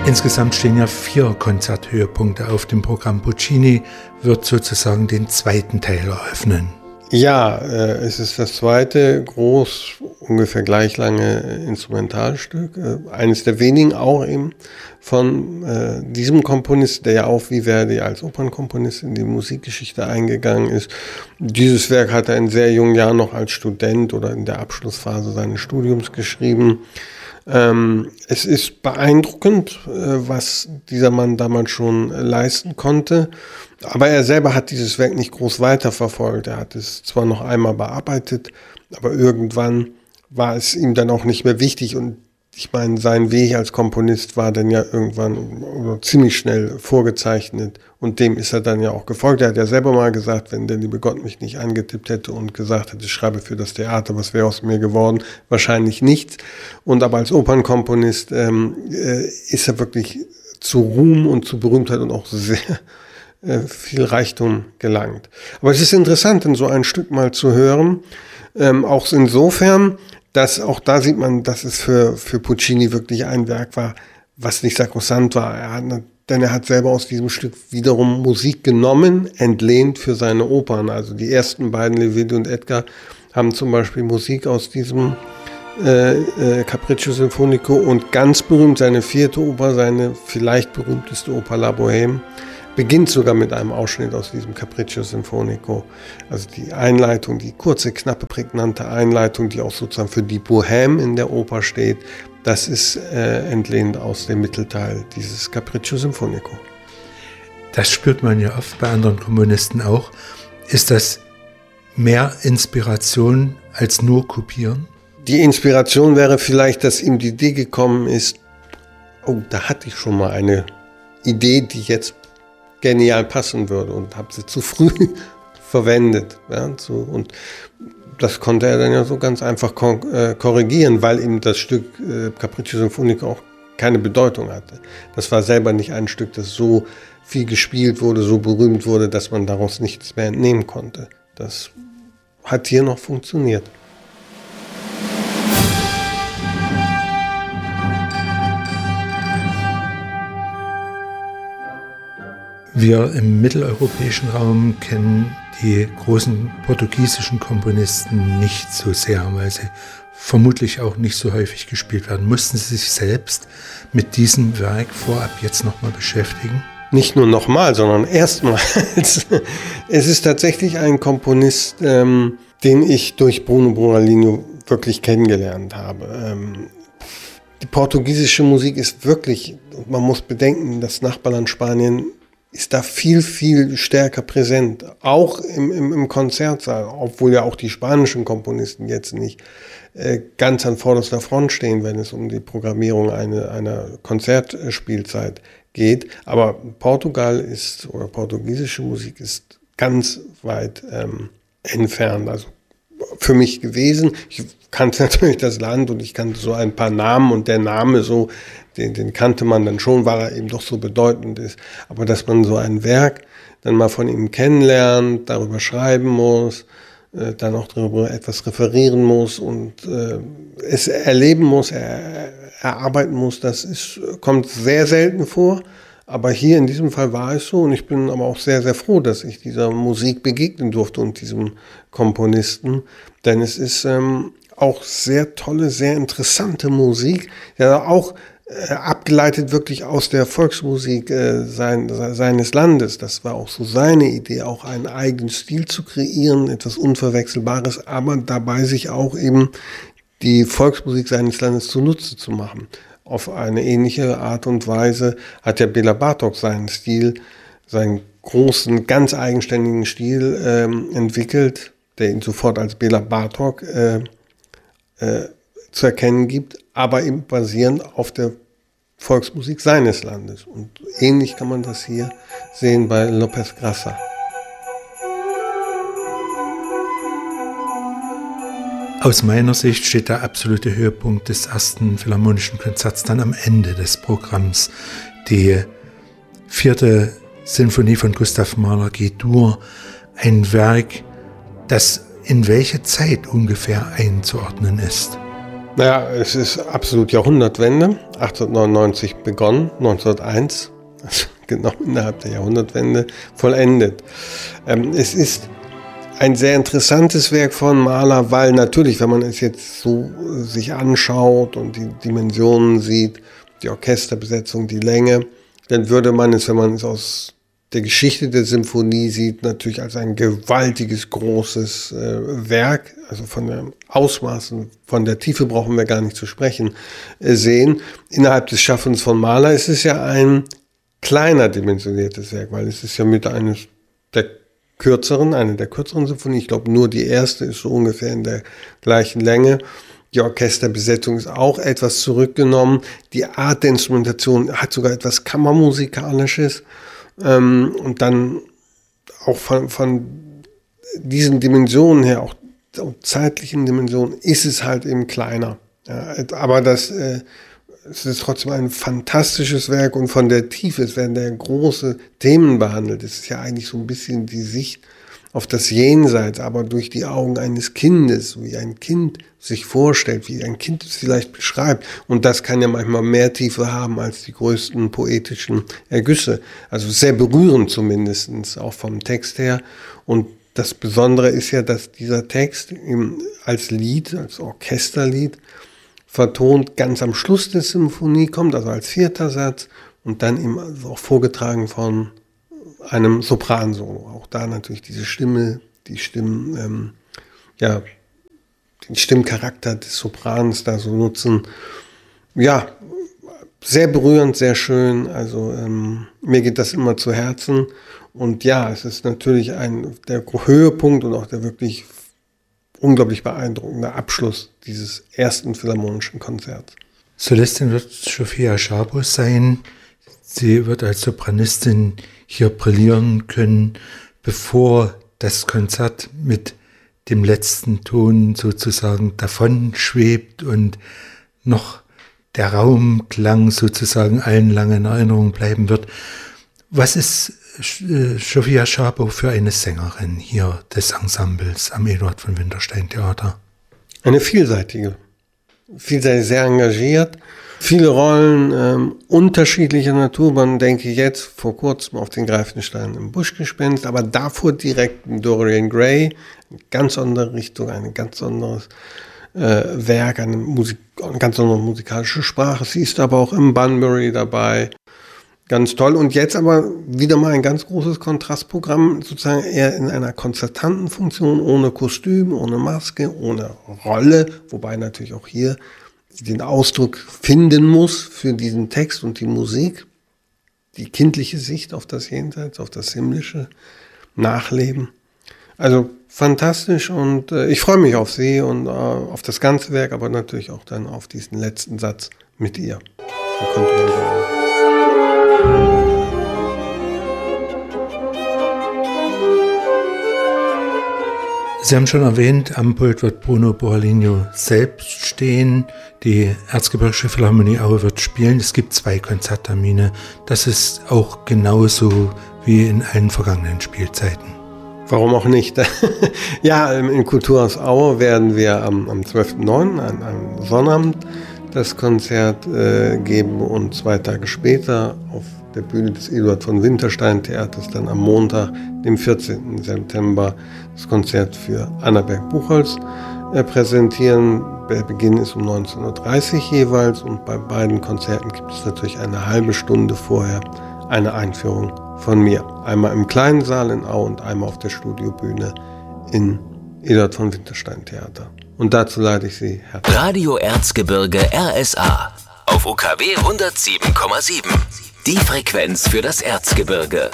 Insgesamt stehen ja 4 Konzerthöhepunkte auf dem Programm. Puccini wird sozusagen den zweiten Teil eröffnen. Ja, es ist das zweite ungefähr gleich lange Instrumentalstück. Eines der wenigen auch eben von diesem Komponist, der ja auch wie Verdi als Opernkomponist in die Musikgeschichte eingegangen ist. Dieses Werk hat er in sehr jungen Jahren noch als Student oder in der Abschlussphase seines Studiums geschrieben. Es ist beeindruckend, was dieser Mann damals schon leisten konnte. Aber er selber hat dieses Werk nicht groß weiterverfolgt. Er hat es zwar noch einmal bearbeitet, aber irgendwann war es ihm dann auch nicht mehr wichtig. Und ich meine, sein Weg als Komponist war dann ja irgendwann oder ziemlich schnell vorgezeichnet. Und dem ist er dann ja auch gefolgt. Er hat ja selber mal gesagt, wenn der liebe Gott mich nicht angetippt hätte und gesagt hätte, ich schreibe für das Theater, was wäre aus mir geworden? Wahrscheinlich nichts. Und aber als Opernkomponist ist er wirklich zu Ruhm und zu Berühmtheit und auch sehr viel Reichtum gelangt. Aber es ist interessant, in so ein Stück mal zu hören, auch insofern, dass auch da sieht man, dass es für Puccini wirklich ein Werk war, was nicht sakrosant war. Denn er hat selber aus diesem Stück wiederum Musik genommen, entlehnt für seine Opern. Also die ersten beiden, Levidi und Edgar, haben zum Beispiel Musik aus diesem Capriccio Sinfonico und ganz berühmt seine 4. Oper, seine vielleicht berühmteste Oper La Bohème, beginnt sogar mit einem Ausschnitt aus diesem Capriccio Sinfonico. Also die Einleitung, die kurze, knappe, prägnante Einleitung, die auch sozusagen für die Bohème in der Oper steht, das ist entlehnt aus dem Mittelteil dieses Capriccio Sinfonico. Das spürt man ja oft bei anderen Komponisten auch. Ist das mehr Inspiration als nur Kopieren? Die Inspiration wäre vielleicht, dass ihm die Idee gekommen ist, oh, da hatte ich schon mal eine Idee, die jetzt genial passen würde und habe sie zu früh verwendet. Ja, so. Und das konnte er dann ja so ganz einfach korrigieren, weil ihm das Stück Capriccio Sinfonico auch keine Bedeutung hatte. Das war selber nicht ein Stück, das so viel gespielt wurde, so berühmt wurde, dass man daraus nichts mehr entnehmen konnte. Das hat hier noch funktioniert. Wir im mitteleuropäischen Raum kennen die großen portugiesischen Komponisten nicht so sehr, weil sie vermutlich auch nicht so häufig gespielt werden. Mussten Sie sich selbst mit diesem Werk vorab jetzt nochmal beschäftigen? Nicht nur nochmal, sondern erstmals. Es ist tatsächlich ein Komponist, den ich durch Bruno Buralino wirklich kennengelernt habe. Die portugiesische Musik ist wirklich, man muss bedenken, das Nachbarland Spanien ist da viel, viel stärker präsent. Auch im Konzertsaal, obwohl ja auch die spanischen Komponisten jetzt nicht ganz an vorderster Front stehen, wenn es um die Programmierung einer Konzertspielzeit geht. Aber portugiesische Musik ist ganz weit entfernt. Also für mich gewesen. Ich kannte natürlich das Land und ich kannte so ein paar Namen und der Name so, den kannte man dann schon, weil er eben doch so bedeutend ist. Aber dass man so ein Werk dann mal von ihm kennenlernt, darüber schreiben muss, dann auch darüber etwas referieren muss und es erleben muss, erarbeiten muss, kommt sehr selten vor. Aber hier in diesem Fall war es so und ich bin aber auch sehr, sehr froh, dass ich dieser Musik begegnen durfte und diesem Komponisten. Denn es ist auch sehr tolle, sehr interessante Musik, ja auch abgeleitet wirklich aus der Volksmusik seines Landes. Das war auch so seine Idee, auch einen eigenen Stil zu kreieren, etwas Unverwechselbares, aber dabei sich auch eben die Volksmusik seines Landes zunutze zu machen. Auf eine ähnliche Art und Weise hat ja Béla Bartók seinen Stil, seinen großen, ganz eigenständigen Stil entwickelt, der ihn sofort als Béla Bartók zu erkennen gibt, aber eben basierend auf der Volksmusik seines Landes. Und ähnlich kann man das hier sehen bei López Grassa. Aus meiner Sicht steht der absolute Höhepunkt des ersten Philharmonischen Konzerts dann am Ende des Programms. Die 4. Sinfonie von Gustav Mahler, G-Dur, ein Werk, das in welche Zeit ungefähr einzuordnen ist. Naja, es ist absolut Jahrhundertwende. 1899 begonnen, 1901, also genau innerhalb der Jahrhundertwende, vollendet. Es ist ein sehr interessantes Werk von Mahler, weil natürlich, wenn man es jetzt so sich anschaut und die Dimensionen sieht, die Orchesterbesetzung, die Länge, dann würde man es, wenn man es aus der Geschichte der Symphonie sieht, natürlich als ein gewaltiges, großes Werk, also von den Ausmaßen, von der Tiefe brauchen wir gar nicht zu sprechen, sehen. Innerhalb des Schaffens von Mahler ist es ja ein kleiner dimensioniertes Werk, weil es ist ja mit eine der kürzeren Symphonien. Ich glaube, nur die erste ist so ungefähr in der gleichen Länge. Die Orchesterbesetzung ist auch etwas zurückgenommen. Die Art der Instrumentation hat sogar etwas Kammermusikalisches. Und dann auch von diesen Dimensionen her, auch zeitlichen Dimensionen, ist es halt eben kleiner. Ja, aber es ist trotzdem ein fantastisches Werk und von der Tiefe, es werden da große Themen behandelt. Es ist ja eigentlich so ein bisschen die Sicht auf das Jenseits, aber durch die Augen eines Kindes, wie ein Kind sich vorstellt, wie ein Kind es vielleicht beschreibt. Und das kann ja manchmal mehr Tiefe haben als die größten poetischen Ergüsse. Also sehr berührend zumindest, auch vom Text her. Und das Besondere ist ja, dass dieser Text als Lied, als Orchesterlied, vertont ganz am Schluss der Symphonie kommt, also als 4. Satz und dann eben auch vorgetragen von einem Sopransolo. Auch da natürlich diese Stimme, den Stimmcharakter des Soprans da so nutzen. Ja, sehr berührend, sehr schön. Also mir geht das immer zu Herzen. Und ja, es ist natürlich der Höhepunkt und auch der wirklich unglaublich beeindruckende Abschluss dieses ersten philharmonischen Konzerts. Solistin wird Sofia Szabo sein. Sie wird als Sopranistin hier brillieren können, bevor das Konzert mit dem letzten Ton sozusagen davon schwebt und noch der Raumklang sozusagen allen lange in Erinnerung bleiben wird. Was ist Sofia Szabo für eine Sängerin hier des Ensembles am Eduard von Winterstein Theater? Eine vielseitige, sehr engagiert, viele Rollen unterschiedlicher Natur. Man denke jetzt vor kurzem auf den Greifenstein im Buschgespenst, aber davor direkt in Dorian Gray, eine ganz andere Richtung, ein ganz anderes Werk, eine ganz andere musikalische Sprache. Sie ist aber auch im Bunbury dabei. Ganz toll. Und jetzt aber wieder mal ein ganz großes Kontrastprogramm, sozusagen eher in einer konzertanten Funktion, ohne Kostüm, ohne Maske, ohne Rolle, wobei natürlich auch hier den Ausdruck finden muss für diesen Text und die Musik, die kindliche Sicht auf das Jenseits, auf das himmlische Nachleben. Also fantastisch und ich freue mich auf sie und auf das ganze Werk, aber natürlich auch dann auf diesen letzten Satz mit ihr. So könnte man sagen. Sie haben schon erwähnt, am Pult wird Bruno Borralino selbst stehen. Die Erzgebirgische Philharmonie Aue wird spielen. Es gibt 2 Konzerttermine. Das ist auch genauso wie in allen vergangenen Spielzeiten. Warum auch nicht? Ja, im Kulturhaus Aue werden wir am 12.09., am Sonnabend, das Konzert geben und 2 Tage später auf der Bühne des Eduard von Winterstein Theaters dann am Montag, dem 14. September, das Konzert für Anna Berg-Buchholz präsentieren. Der Beginn ist um 19.30 Uhr jeweils und bei beiden Konzerten gibt es natürlich eine halbe Stunde vorher eine Einführung von mir. Einmal im kleinen Saal in Aue und einmal auf der Studiobühne in Eduard von Winterstein Theater. Und dazu leite ich Sie herzlich. Radio Erzgebirge RSA auf UKW 107,7. Die Frequenz für das Erzgebirge.